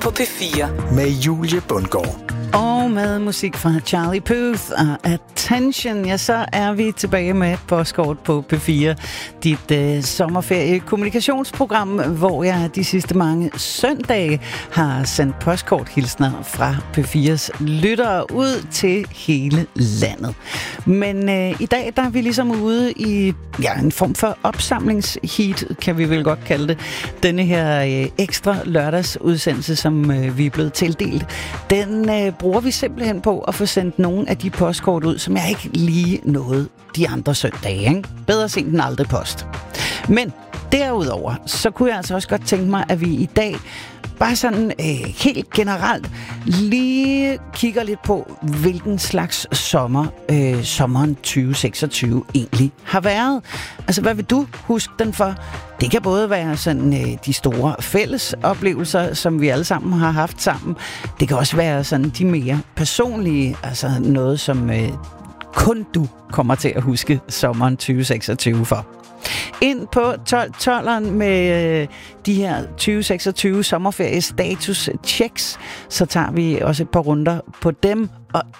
på P4. Med Julie Bundgaard. Og med musik fra Charlie Puth og Attention, ja, så er vi tilbage med Postkort på P4. Dit sommerferie-kommunikationsprogram, hvor jeg de sidste mange søndage har sendt postkorthilsner fra P4's lyttere ud til hele landet. Men i dag, der er vi ligesom ude i en form for opsamlingsheat, kan vi vel godt kalde det. Denne her ekstra lørdagsudsendelse, som vi er blevet tildelt, den bruger vi simpelthen på at få sendt nogle af de postkort ud, som jeg ikke lige nåede de andre søndage. Ikke? Bedre sent end aldrig post. Men derudover, så kunne jeg altså også godt tænke mig, at vi i dag bare sådan helt generelt lige kigger lidt på, hvilken slags sommeren 2026 egentlig har været. Altså, hvad vil du huske den for? Det kan både være sådan de store fælles oplevelser, som vi alle sammen har haft sammen. Det kan også være sådan de mere personlige, altså noget, som kun du kommer til at huske sommeren 2026 for. Ind på 12'eren med de her 2026 sommerferie status checks, så tager vi også et par runder på dem, og